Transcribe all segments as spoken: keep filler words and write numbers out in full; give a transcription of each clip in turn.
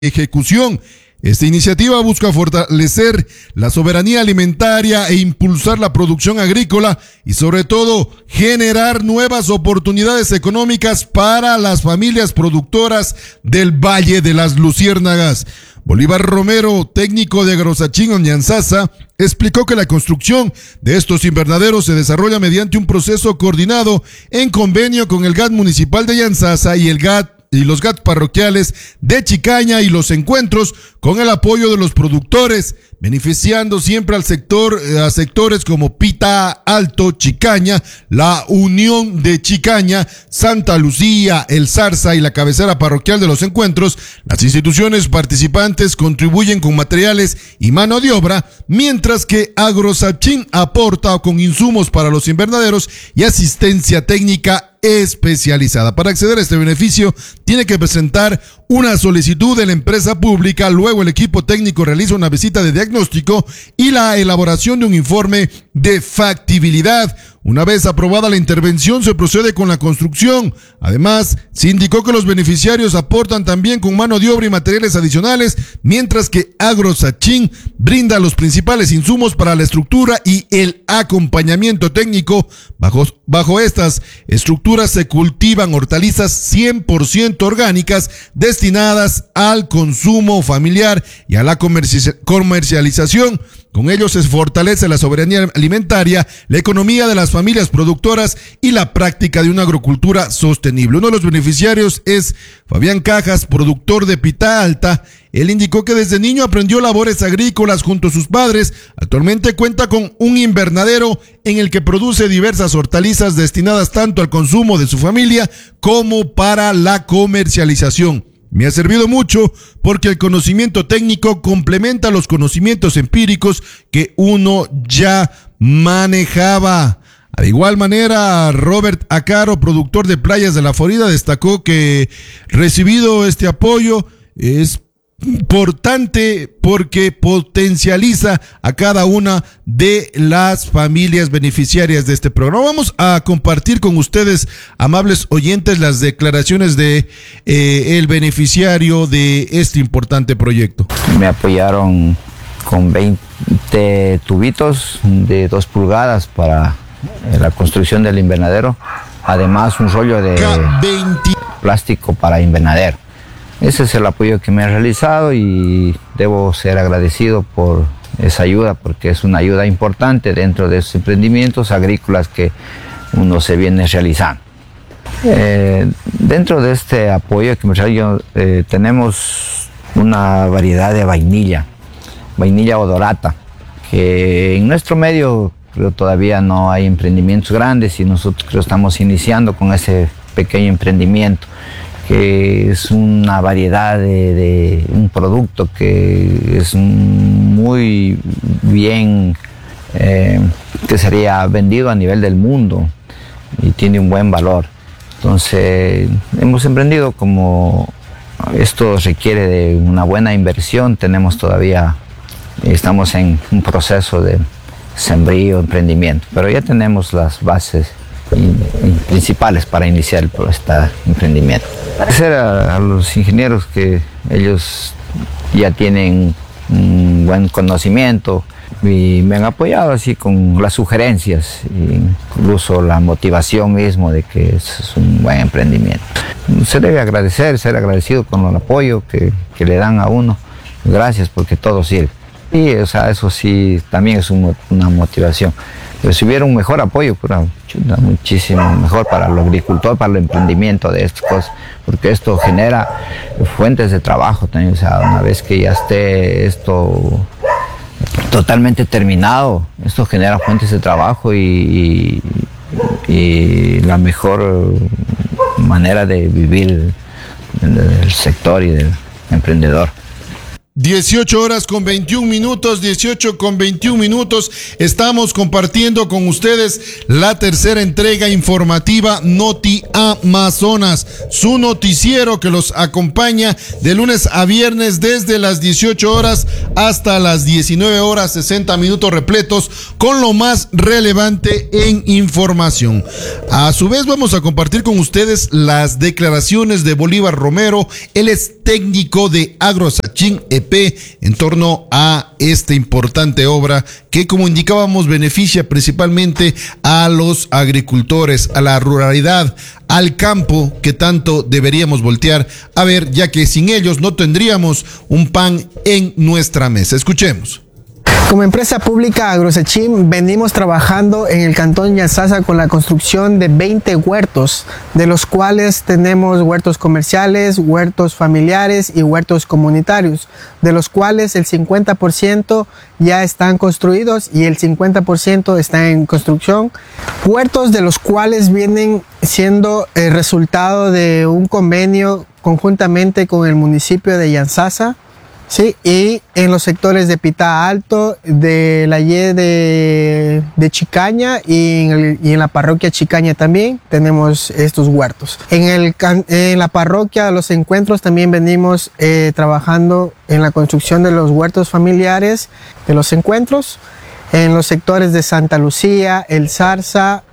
ejecución. Esta iniciativa busca fortalecer la soberanía alimentaria e impulsar la producción agrícola y sobre todo generar nuevas oportunidades económicas para las familias productoras del Valle de las Luciérnagas. Bolívar Romero, técnico de Agrosachín Oñanzasa, explicó que la construcción de estos invernaderos se desarrolla mediante un proceso coordinado en convenio con el G A T municipal de Oñanzasa y el G A T y los G A T parroquiales de Chicaña y los encuentros con el apoyo de los productores, beneficiando siempre al sector, a sectores como Pita Alto, Chicaña, la Unión de Chicaña, Santa Lucía, El Zarza y la cabecera parroquial de los encuentros. Las instituciones participantes contribuyen con materiales y mano de obra, mientras que Agrosachín aporta con insumos para los invernaderos y asistencia técnica especializada. Para acceder a este beneficio, tiene que presentar una solicitud de la empresa pública, luego el equipo técnico realiza una visita de diagnóstico y la elaboración de un informe de factibilidad. Una vez aprobada la intervención, se procede con la construcción. Además, se indicó que los beneficiarios aportan también con mano de obra y materiales adicionales, mientras que Agrosachín brinda los principales insumos para la estructura y el acompañamiento técnico. Bajo, bajo estas estructuras se cultivan hortalizas cien por ciento orgánicas destinadas al consumo familiar y a la comercialización. Con ello se fortalece la soberanía alimentaria, la economía de las familias productoras y la práctica de una agrocultura sostenible. Uno de los beneficiarios es Fabián Cajas, productor de Pita Alta. Él indicó que desde niño aprendió labores agrícolas junto a sus padres. Actualmente cuenta con un invernadero en el que produce diversas hortalizas destinadas tanto al consumo de su familia como para la comercialización. Me ha servido mucho porque el conocimiento técnico complementa los conocimientos empíricos que uno ya manejaba. De igual manera, Robert Acaro, productor de Playas de la Florida, destacó que recibido este apoyo es importante porque potencializa a cada una de las familias beneficiarias de este programa. Vamos a compartir con ustedes, amables oyentes, las declaraciones de eh, el beneficiario de este importante proyecto. Me apoyaron con veinte tubitos de dos pulgadas para la construcción del invernadero, además un rollo de plástico para invernadero. Ese es el apoyo que me ha realizado y debo ser agradecido por esa ayuda, porque es una ayuda importante dentro de esos emprendimientos agrícolas que uno se viene realizando. Eh, dentro de este apoyo que me realizo, eh, tenemos una variedad de vainilla, vainilla odorata, que en nuestro medio creo todavía no hay emprendimientos grandes y nosotros creo estamos iniciando con ese pequeño emprendimiento, que es una variedad de, de un producto que es muy bien, eh, que sería vendido a nivel del mundo y tiene un buen valor. Entonces hemos emprendido, como esto requiere de una buena inversión, tenemos todavía, estamos en un proceso de sembrío, emprendimiento, pero ya tenemos las bases principales para iniciar este emprendimiento. Agradecer a, a los ingenieros que ellos ya tienen un buen conocimiento y me han apoyado así con las sugerencias, incluso la motivación mismo de que es un buen emprendimiento. Se debe agradecer, ser agradecido con el apoyo que, que le dan a uno. Gracias, porque todo sirve. Y o sea, eso sí también es un, una motivación. Pero si hubiera un mejor apoyo, fuera muchísimo mejor para el agricultor, para el emprendimiento de estas cosas, porque esto genera fuentes de trabajo también. O sea, una vez que ya esté esto totalmente terminado, esto genera fuentes de trabajo y, y, y la mejor manera de vivir del sector y del emprendedor. dieciocho horas con veintiún minutos, dieciocho con veintiún minutos. Estamos compartiendo con ustedes la tercera entrega informativa Noti Amazonas, su noticiero que los acompaña de lunes a viernes desde las dieciocho horas hasta las diecinueve horas, sesenta minutos repletos con lo más relevante en información. A su vez vamos a compartir con ustedes las declaraciones de Bolívar Romero. Él es técnico de Agrosachín E P en torno a esta importante obra que, como indicábamos, beneficia principalmente a los agricultores, a la ruralidad, al campo que tanto deberíamos voltear a ver, ya que sin ellos no tendríamos un pan en nuestra mesa. Escuchemos. Como empresa pública Agrosachín venimos trabajando en el cantón Yantzaza con la construcción de veinte huertos, de los cuales tenemos huertos comerciales, huertos familiares y huertos comunitarios, de los cuales el cincuenta por ciento ya están construidos y el cincuenta por ciento está en construcción. Huertos de los cuales vienen siendo el resultado de un convenio conjuntamente con el municipio de Yantzaza. Sí, y en los sectores de Pitá Alto, de la Y de, de Chicaña y en, el, y en la parroquia Chicaña también tenemos estos huertos. En, el, en la parroquia de los encuentros también venimos eh, trabajando en la construcción de los huertos familiares de los encuentros, en los sectores de Santa Lucía, El Zarza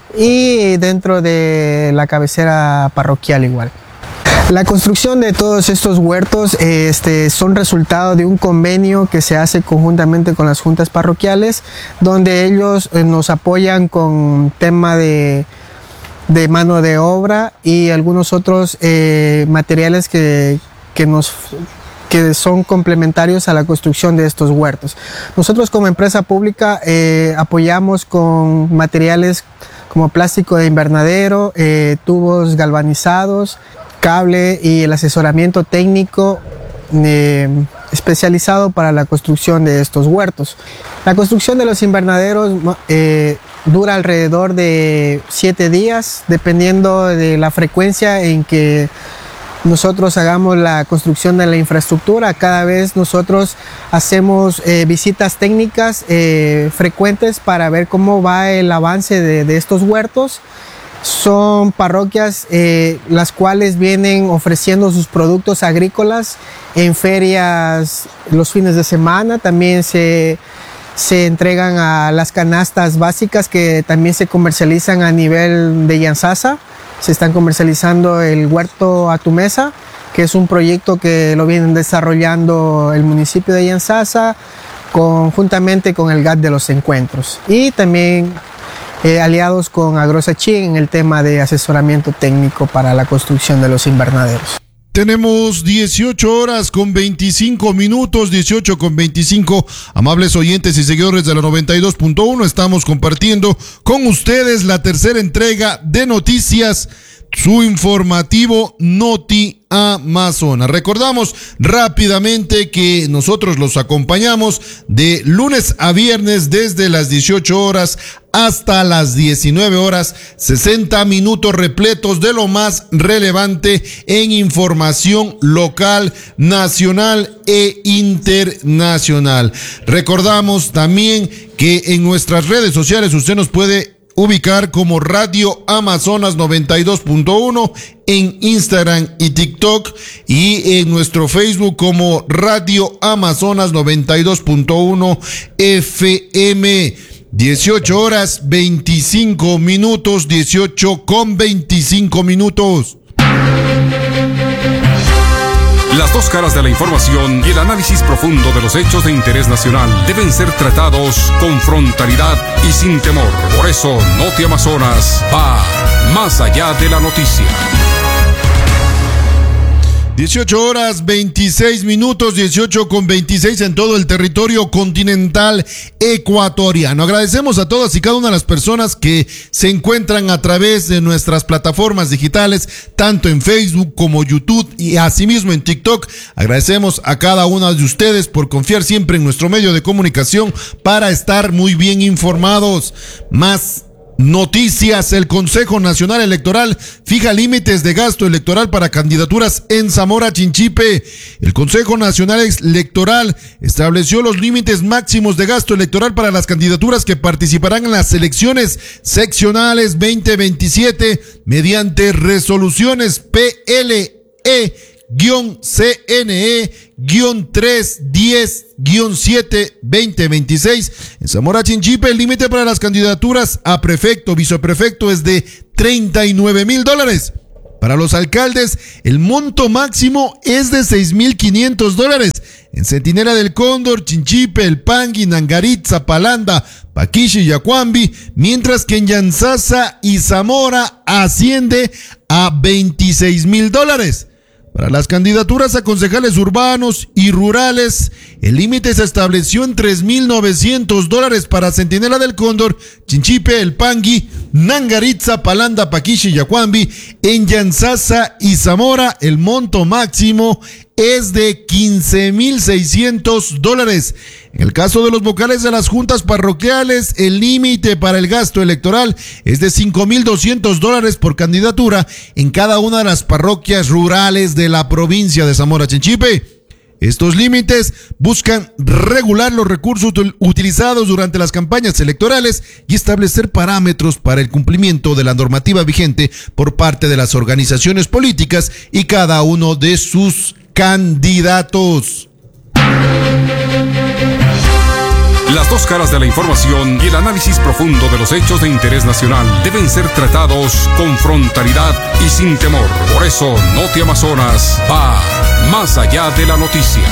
y dentro de la cabecera parroquial igual. La construcción de todos estos huertos este, son resultado de un convenio que se hace conjuntamente con las juntas parroquiales, donde ellos eh, nos apoyan con tema de, de mano de obra y algunos otros eh, materiales que, que nos... que son complementarios a la construcción de estos huertos. Nosotros como empresa pública eh, apoyamos con materiales como plástico de invernadero, eh, tubos galvanizados, cable y el asesoramiento técnico eh, especializado para la construcción de estos huertos. La construcción de los invernaderos eh, dura alrededor de siete días, dependiendo de la frecuencia en que nosotros hagamos la construcción de la infraestructura. Cada vez nosotros hacemos eh, visitas técnicas eh, frecuentes para ver cómo va el avance de, de estos huertos. Son parroquias eh, las cuales vienen ofreciendo sus productos agrícolas en ferias los fines de semana. También se, se entregan a las canastas básicas que también se comercializan a nivel de Yantzaza. Se están comercializando el huerto a tu mesa, que es un proyecto que lo vienen desarrollando el municipio de Yantzaza conjuntamente con el G A T de los encuentros. Y también Eh, aliados con Agrosachín en el tema de asesoramiento técnico para la construcción de los invernaderos. Tenemos dieciocho horas con veinticinco minutos, dieciocho con veinticinco. Amables oyentes y seguidores de la noventa y dos punto uno, estamos compartiendo con ustedes la tercera entrega de noticias, su informativo Noti Amazonas. Recordamos rápidamente que nosotros los acompañamos de lunes a viernes desde las dieciocho horas hasta las diecinueve horas, sesenta minutos repletos de lo más relevante en información local, nacional e internacional. Recordamos también que en nuestras redes sociales usted nos puede ubicar como Radio Amazonas noventa y dos punto uno en Instagram y TikTok, y en nuestro Facebook como Radio Amazonas noventa y dos punto uno F M. dieciocho horas veinticinco minutos, dieciocho con veinticinco minutos. Las dos caras de la información y el análisis profundo de los hechos de interés nacional deben ser tratados con frontalidad y sin temor. Por eso, Noti Amazonas va más allá de la noticia. dieciocho horas veintiséis minutos, dieciocho con veintiséis en todo el territorio continental ecuatoriano. Agradecemos a todas y cada una de las personas que se encuentran a través de nuestras plataformas digitales, tanto en Facebook como YouTube y asimismo en TikTok. Agradecemos a cada una de ustedes por confiar siempre en nuestro medio de comunicación para estar muy bien informados. Más Noticias: el Consejo Nacional Electoral fija límites de gasto electoral para candidaturas en Zamora Chinchipe. El Consejo Nacional Electoral estableció los límites máximos de gasto electoral para las candidaturas que participarán en las elecciones seccionales veinte veintisiete mediante resoluciones P L E C N E tres diez siete veinte veintiséis. En Zamora Chinchipe, el límite para las candidaturas a prefecto, viceprefecto es de treinta y nueve mil dólares. Para los alcaldes, el monto máximo es de seis mil quinientos dólares. En Centinela del Cóndor, Chinchipe, El Pangui, Nangaritza, Palanda, Paquishi y Yacuambi, mientras que en Yantzaza y Zamora asciende a veintiséis mil dólares. Para las candidaturas a concejales urbanos y rurales, el límite se estableció en tres mil novecientos dólares para Centinela del Cóndor, Chinchipe, El Pangui, Nangaritza, Palanda, Paquishi y Yacuambi. En Yantzaza y Zamora, el monto máximo es de quince mil seiscientos dólares. En el caso de los vocales de las juntas parroquiales, el límite para el gasto electoral es de cinco mil doscientos dólares por candidatura en cada una de las parroquias rurales de la provincia de Zamora Chinchipe. Estos límites buscan regular los recursos utilizados durante las campañas electorales y establecer parámetros para el cumplimiento de la normativa vigente por parte de las organizaciones políticas y cada uno de sus candidatos. Las dos caras de la información y el análisis profundo de los hechos de interés nacional deben ser tratados con frontalidad y sin temor. Por eso, Noti Amazonas va más allá de la noticia.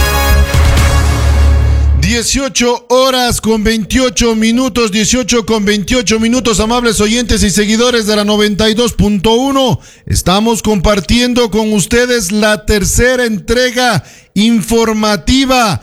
dieciocho horas con veintiocho minutos, dieciocho con veintiocho minutos, amables oyentes y seguidores de la noventa y dos punto uno. Estamos compartiendo con ustedes la tercera entrega informativa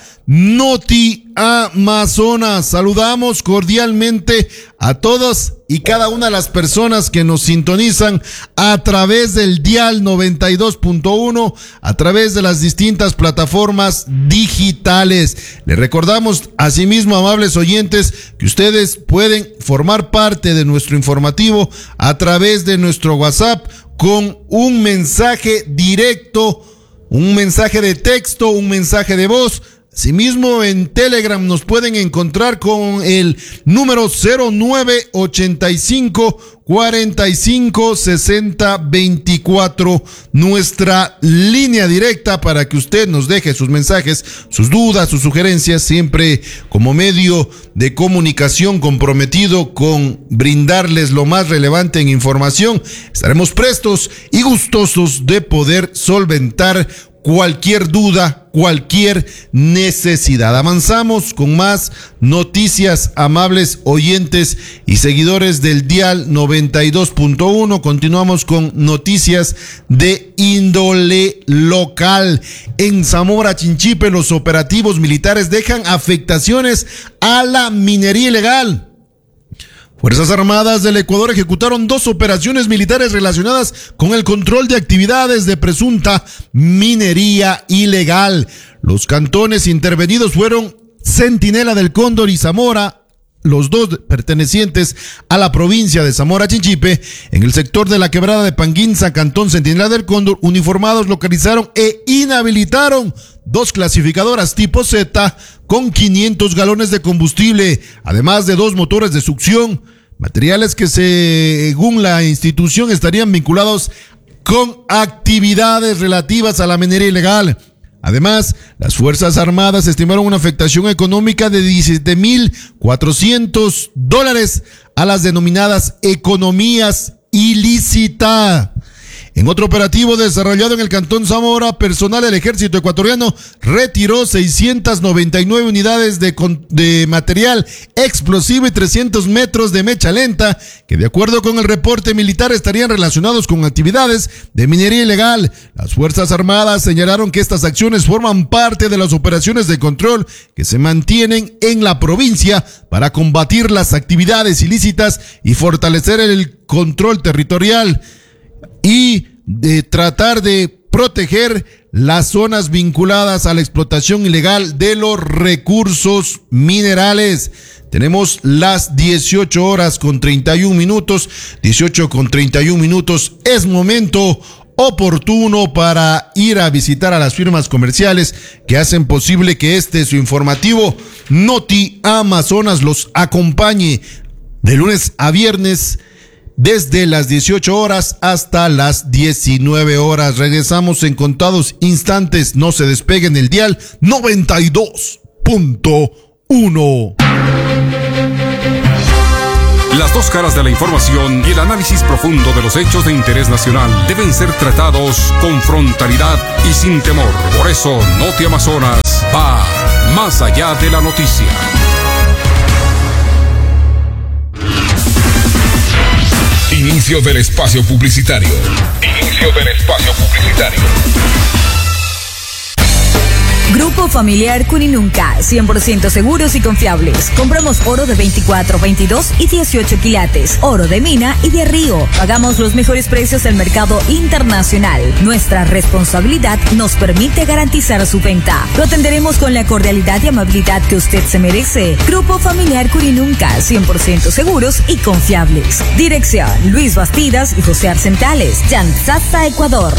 Noti Amazonas. Saludamos cordialmente a todas y cada una de las personas que nos sintonizan a través del dial noventa y dos punto uno, a través de las distintas plataformas digitales. Les recordamos asimismo, amables oyentes, que ustedes pueden formar parte de nuestro informativo a través de nuestro WhatsApp con un mensaje directo, un mensaje de texto, un mensaje de voz. Asimismo, en Telegram nos pueden encontrar con el número cero nueve ochenta y cinco cuarenta y cinco sesenta veinticuatro, nuestra línea directa para que usted nos deje sus mensajes, sus dudas, sus sugerencias, siempre como medio de comunicación comprometido con brindarles lo más relevante en información. Estaremos prestos y gustosos de poder solventar cualquier duda, cualquier necesidad. Avanzamos con más noticias, amables oyentes y seguidores del dial noventa y dos punto uno. Continuamos con noticias de índole local. En Zamora Chinchipe, los operativos militares dejan afectaciones a la minería ilegal. Fuerzas Armadas del Ecuador ejecutaron dos operaciones militares relacionadas con el control de actividades de presunta minería ilegal. Los cantones intervenidos fueron Centinela del Cóndor y Zamora, los dos pertenecientes a la provincia de Zamora Chinchipe. En el sector de la Quebrada de Panguinza, cantón Centinela del Cóndor, uniformados localizaron e inhabilitaron dos clasificadoras tipo Z con quinientos galones de combustible, además de dos motores de succión, materiales que según la institución estarían vinculados con actividades relativas a la minería ilegal. Además, las Fuerzas Armadas estimaron una afectación económica de diecisiete mil cuatrocientos dólares a las denominadas economías ilícitas. En otro operativo desarrollado en el Cantón Zamora, personal del Ejército Ecuatoriano retiró seiscientas noventa y nueve unidades de, de material explosivo y trescientos metros de mecha lenta, que de acuerdo con el reporte militar estarían relacionados con actividades de minería ilegal. Las Fuerzas Armadas señalaron que estas acciones forman parte de las operaciones de control que se mantienen en la provincia para combatir las actividades ilícitas y fortalecer el control territorial y de tratar de proteger las zonas vinculadas a la explotación ilegal de los recursos minerales. Tenemos las dieciocho horas con treinta y un minutos, dieciocho con treinta y un minutos, es momento oportuno para ir a visitar a las firmas comerciales que hacen posible que este su informativo Noti Amazonas los acompañe de lunes a viernes desde las dieciocho horas hasta las diecinueve horas. Regresamos en contados instantes, no se despeguen el dial noventa y dos punto uno. Las dos caras de la información y el análisis profundo de los hechos de interés nacional deben ser tratados con frontalidad y sin temor. Por eso, Noti Amazonas va más allá de la noticia. Inicio del espacio publicitario. Inicio del espacio publicitario. Grupo Familiar Cuninunca, cien por ciento seguros y confiables. Compramos oro de veinticuatro, veintidós y dieciocho quilates, oro de mina y de río. Pagamos los mejores precios del mercado internacional. Nuestra responsabilidad nos permite garantizar su venta. Lo atenderemos con la cordialidad y amabilidad que usted se merece. Grupo Familiar Cuninunca, cien por ciento seguros y confiables. Dirección: Luis Bastidas y José Arcentales, Yanzasa, Ecuador.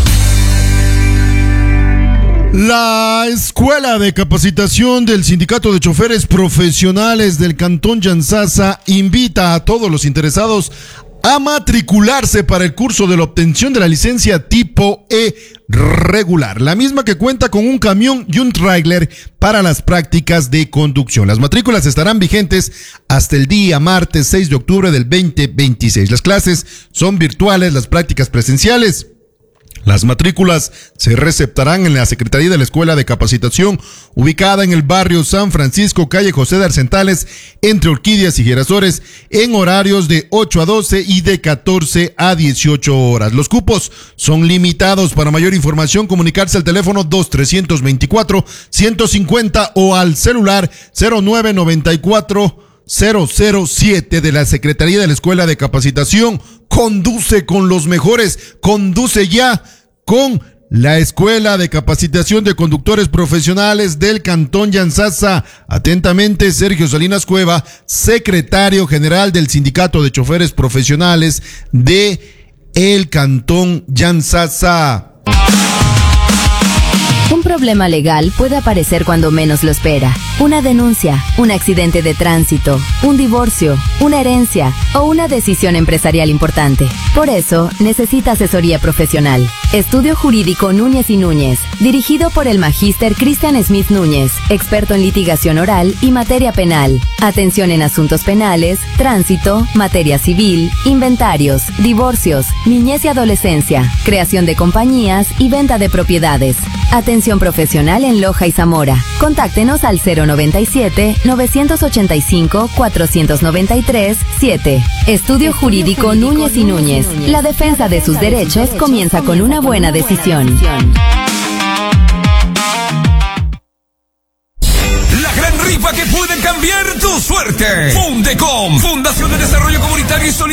La Escuela de Capacitación del Sindicato de Choferes Profesionales del Cantón Yanzasa invita a todos los interesados a matricularse para el curso de la obtención de la licencia tipo E regular, la misma que cuenta con un camión y un tráiler para las prácticas de conducción. Las matrículas estarán vigentes hasta el día martes seis de octubre del veinte veintiséis. Las clases son virtuales, las prácticas presenciales. Las matrículas se receptarán en la Secretaría de la Escuela de Capacitación, ubicada en el barrio San Francisco, calle José de Arcentales, entre Orquídeas y Girasores, en horarios de ocho a doce y de catorce a dieciocho horas. Los cupos son limitados. Para mayor información, comunicarse al teléfono dos tres dos cuatro, uno cincuenta o al celular cero nueve noventa y cuatro cero cero siete de la Secretaría de la Escuela de Capacitación. Conduce con los mejores, conduce ya con la Escuela de Capacitación de Conductores Profesionales del Cantón Yanzasa. Atentamente, Sergio Salinas Cueva, secretario general del Sindicato de Choferes Profesionales de el Cantón Yanzasa. Un problema legal puede aparecer cuando menos lo espera. Una denuncia, un accidente de tránsito, un divorcio, una herencia o una decisión empresarial importante. Por eso, necesita asesoría profesional. Estudio Jurídico Núñez y Núñez, dirigido por el magíster Cristian Smith Núñez, experto en litigación oral y materia penal. Atención en asuntos penales, tránsito, materia civil, inventarios, divorcios, niñez y adolescencia, creación de compañías y venta de propiedades. Atención profesional en Loja y Zamora. Contáctenos al cero noventa y siete, novecientos ochenta y cinco, cuatrocientos noventa y tres, siete. Estudio Jurídico Núñez y Núñez. La defensa de sus derechos comienza con una buena decisión. Rifa que puede cambiar tu suerte. Fundecom, Fundación de Desarrollo Comunitario y Solidario.